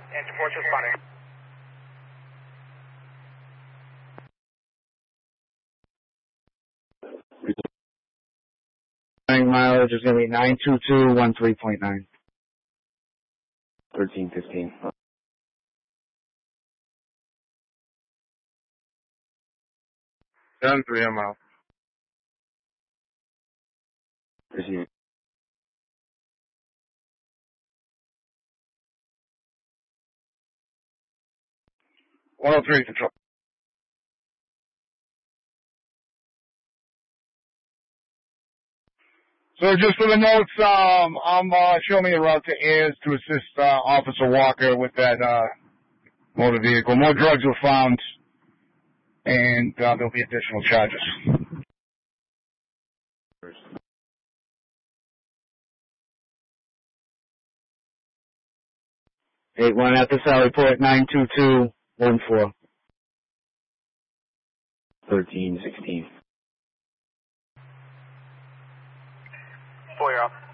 Engine 4 responding. 9 mileage is going to be 92213.9. 1315. 73 mile. Receive. One 103 control. So just for the notes, I'm showing me a route to Ayers to assist Officer Walker with that motor vehicle. More drugs were found, and there'll be additional charges. Eight one at the Sally Report 92214. 1316. 4, you're up.